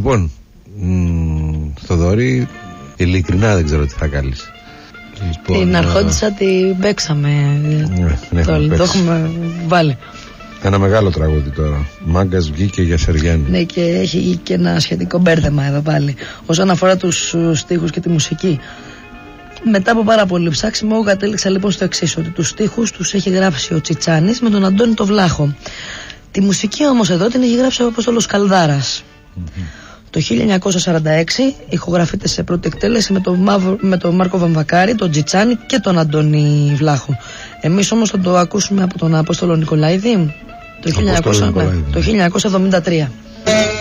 Λοιπόν, Θοδωρή, ειλικρινά δεν ξέρω τι θα κάνεις. Την Αρχόντισσα την παίξαμε. Το έχουμε βάλει. Ένα μεγάλο τραγούδι τώρα. Μάγκας βγήκε για Σεργιάννη. Ναι, και έχει και ένα σχετικό μπέρδεμα εδώ πάλι. Όσον αφορά τους στίχους και τη μουσική. Μετά από πάρα πολύ ψάξιμο, εγώ κατέληξα λοιπόν στο εξής: ότι τους στίχους τους έχει γράψει ο Τσιτσάνης με τον Αντώνη το Βλάχο. Τη μουσική όμως εδώ την έχει γράψει ο Απόστολος Καλδάρας. Το 1946 ηχογραφείται σε πρώτη εκτέλεση με τον Μάρκο Βαμβακάρη, τον Τσιτσάνη και τον Αντώνη Βλάχο. Εμείς όμως θα το ακούσουμε από τον Απόστολο Νικολαίδη το 1973.